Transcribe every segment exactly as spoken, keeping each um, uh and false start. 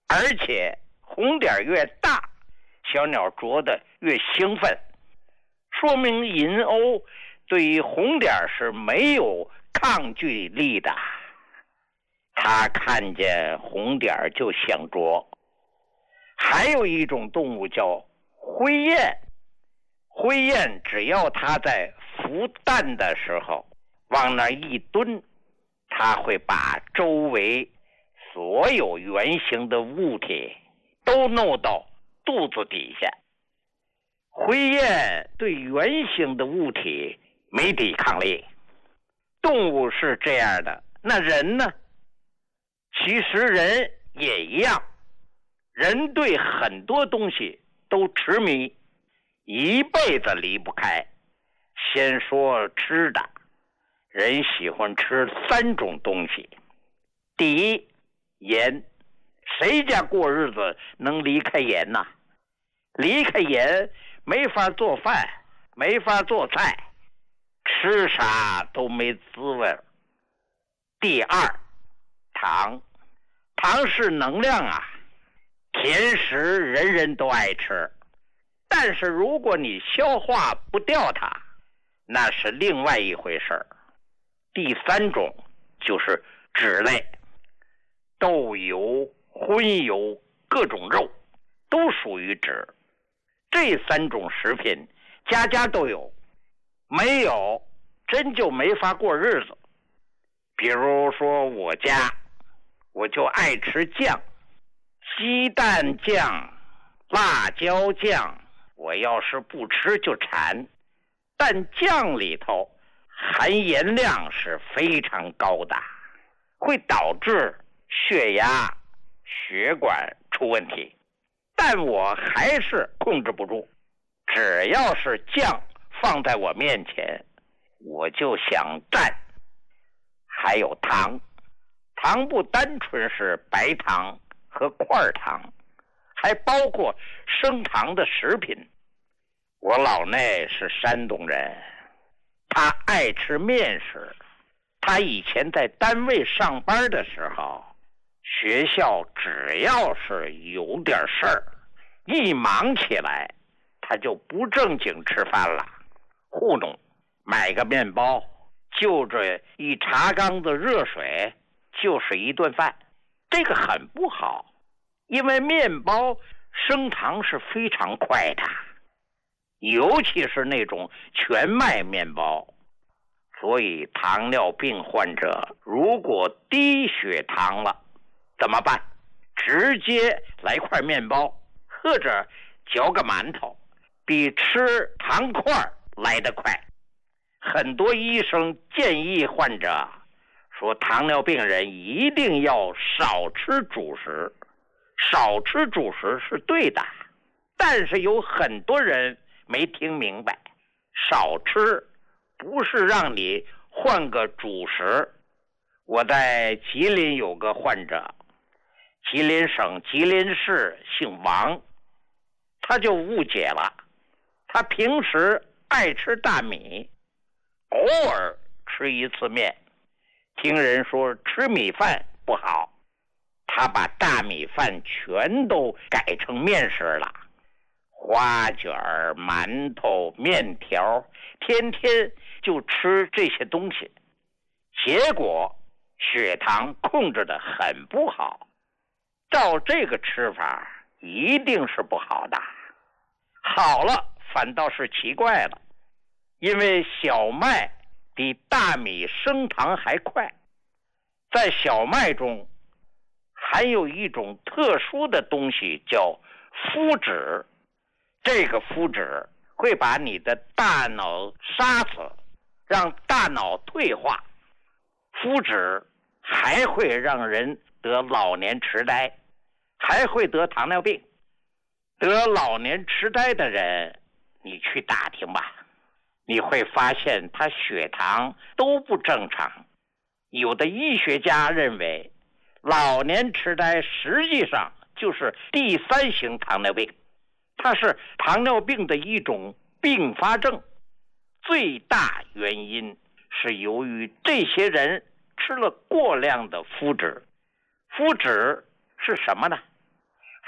而且红点越大，小鸟啄得越兴奋，说明银鸥对于红点是没有抗拒力的。它看见红点就想啄。还有一种动物叫灰雁，灰雁只要它在孵蛋的时候往那一蹲，它会把周围所有圆形的物体都弄到肚子底下。灰雁对圆形的物体没抵抗力。动物是这样的，那人呢？其实人也一样，人对很多东西都痴迷，一辈子离不开。先说吃的，人喜欢吃三种东西。第一，盐。谁家过日子能离开盐呢？离开盐没法做饭，没法做菜，吃啥都没滋味。第二，糖。糖是能量啊，甜食人人都爱吃，但是如果你消化不掉它，那是另外一回事儿。第三种就是脂类，豆油、荤油、各种肉都属于脂。这三种食品家家都有，没有真就没法过日子。比如说我家，我就爱吃酱，鸡蛋酱、辣椒酱，我要是不吃就馋。但酱里头含盐量是非常高的，会导致血压、血管出问题。但我还是控制不住，只要是酱放在我面前，我就想蘸。还有糖，糖不单纯是白糖和块糖，还包括升糖的食品。我老内是山东人，他爱吃面食。他以前在单位上班的时候，学校只要是有点事儿，一忙起来，他就不正经吃饭了，糊弄，买个面包，就这一茶缸子热水，就是一顿饭。这个很不好，因为面包升糖是非常快的，尤其是那种全麦面包。所以糖尿病患者如果低血糖了怎么办？直接来块面包或者嚼个馒头，比吃糖块来得快。很多医生建议患者说，糖尿病人一定要少吃主食。少吃主食是对的，但是有很多人没听明白，少吃不是让你换个主食。我在吉林有个患者，吉林省吉林市姓王，他就误解了。他平时爱吃大米，偶尔吃一次面，听人说吃米饭不好，他把大米饭全都改成面食了，花卷、馒头、面条，天天就吃这些东西，结果血糖控制得很不好。照这个吃法一定是不好的。好了反倒是奇怪了，因为小麦比大米升糖还快。在小麦中含有一种特殊的东西叫麸质，这个麸质会把你的大脑杀死，让大脑退化。麸质还会让人得老年痴呆，还会得糖尿病。得老年痴呆的人，你去打听吧，你会发现他血糖都不正常。有的医学家认为，老年痴呆实际上就是第三型糖尿病，它是糖尿病的一种并发症。最大原因是由于这些人吃了过量的麸质。麸质是什么呢？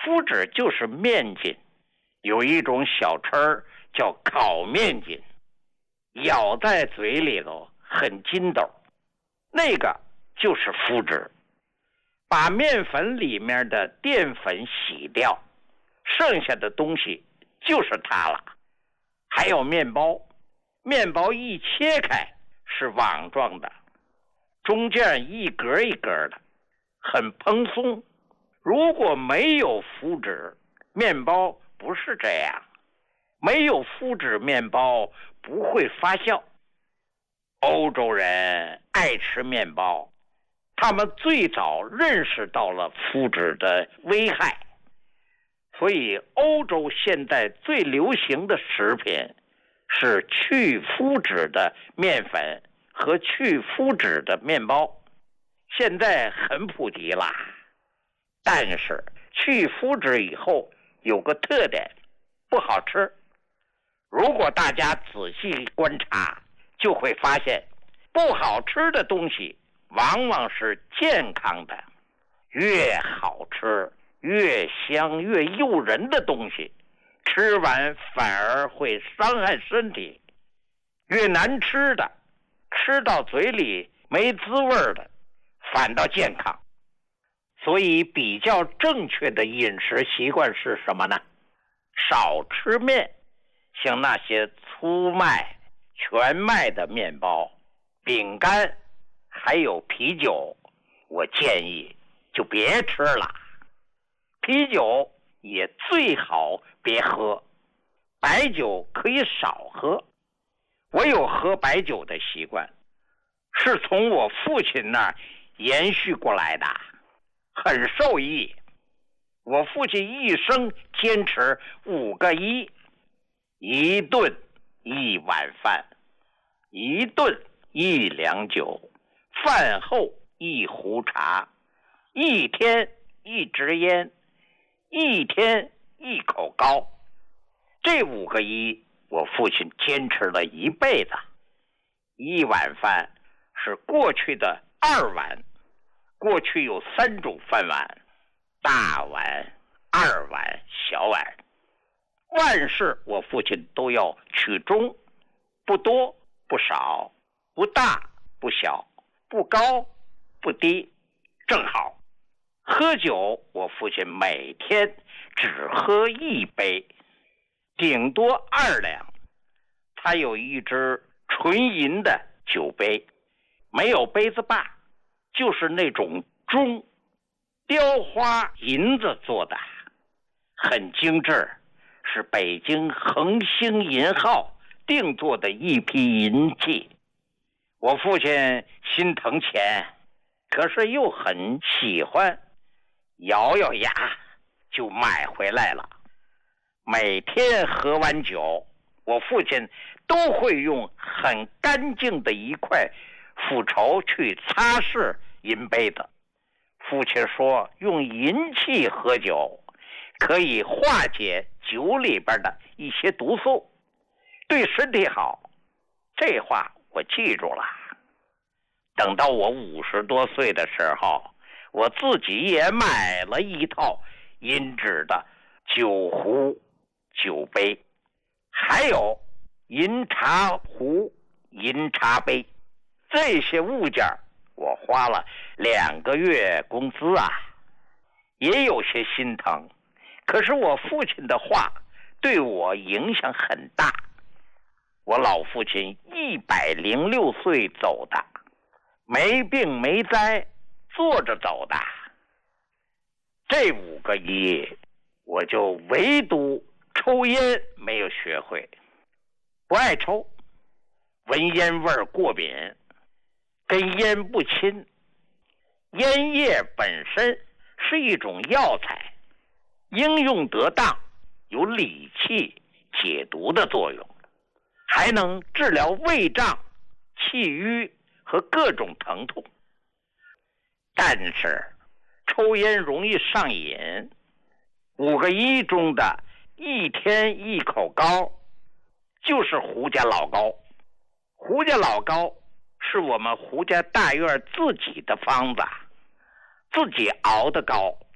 麸质就是面筋，有一种小吃儿叫烤面筋，咬在嘴里头很筋斗，那个就是麸质。把面粉里面的淀粉洗掉，剩下的东西就是它了。还有面包，面包一切开是网状的，中间一格一格的，很蓬松。如果没有麸质，面包不是这样。没有麸质面包不会发酵。欧洲人爱吃面包，他们最早认识到了麸质的危害，所以欧洲现在最流行的食品是去麸质的面粉和去麸质的面包，现在很普及啦。但是去麸质以后有个特点，不好吃。如果大家仔细观察，就会发现不好吃的东西往往是健康的。越好吃越香越诱人的东西，吃完反而会伤害身体。越难吃的，吃到嘴里没滋味的，反倒健康。所以比较正确的饮食习惯是什么呢？少吃面，像那些粗麦、全麦的面包、饼干还有啤酒，我建议就别吃了。啤酒也最好别喝，白酒可以少喝。我有喝白酒的习惯，是从我父亲那儿延续过来的，很受益。我父亲一生坚持五个一：一顿一碗饭，一顿一两酒，饭后一壶茶，一天一支烟，一天一口糕。这五个一，我父亲坚持了一辈子。一碗饭是过去的二碗，过去有三种饭碗，大碗、二碗、小碗。万事我父亲都要取中，不多不少，不大不小，不高不低，正好。喝酒，我父亲每天只喝一杯，顶多二两。他有一只纯银的酒杯，没有杯子把，就是那种钟，雕花银子做的，很精致，是北京恒星银号定做的一批银器。我父亲心疼钱，可是又很喜欢，咬咬牙就买回来了。每天喝完酒，我父亲都会用很干净的一块斧头去擦拭银杯子。父亲说，用银器喝酒可以化解酒里边的一些毒素，对身体好。这话我记住了。等到我五十多岁的时候，我自己也买了一套银质的酒壶、酒杯，还有银茶壶、银茶杯。这些物件我花了两个月工资啊，也有些心疼。可是我父亲的话对我影响很大。我老父亲一百零六岁走的，没病没灾，坐着走的。这五个一，我就唯独抽烟没有学会，不爱抽，闻烟味过敏，跟烟不亲。烟叶本身是一种药材，应用得当，有理气解毒的作用，还能治疗胃胀、气郁和各种疼痛。但是抽烟容易上瘾，五个一中的一天一口膏就是胡家老膏。胡家老膏是我们胡家大院自己的方子，自己熬的膏，